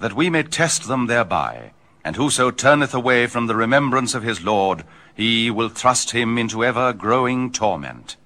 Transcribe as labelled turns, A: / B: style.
A: that we may test them thereby. And whoso turneth away from the remembrance of his Lord, he will thrust him into ever-growing torment.